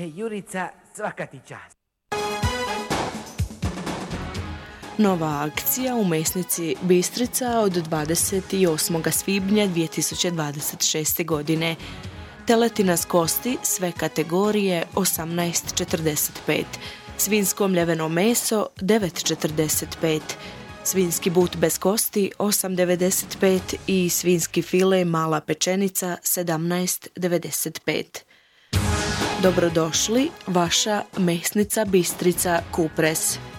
Jurica, svaka ti čast. Nova akcija u mesnici Bistrica od 28. svibnja 2026. godine. Teletina s kosti, sve kategorije 18,45. Svinsko mljeveno meso 9,45. Svinski but bez kosti 8,95 i svinski file mala pečenica 17,95. Dobrodošli, vaša mesnica Bistrica Kupres.